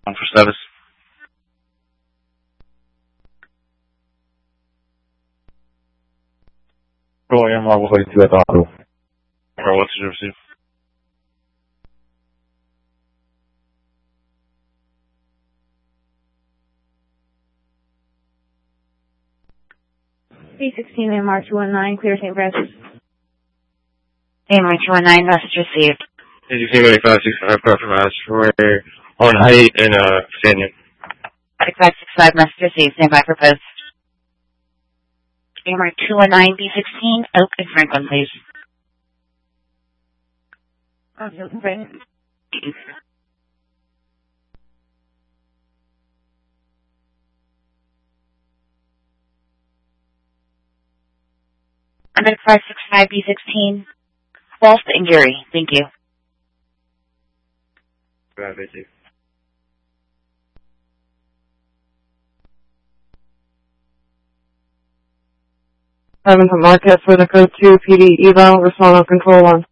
for status. Royal Marble 42 at the hospital. Or what did you receive? B16 AMR 219, clear St. Francis. AMR 219, message received. Did you see 565 car from Asteroid on height in Canyon? 6565, message received. Stand by for post. AMR 219, B16, Oak and Franklin, please. Under 565 B16, false injury. Thank you. Right, thank you. Marquez for the code 2 PD eval, respond on control 1.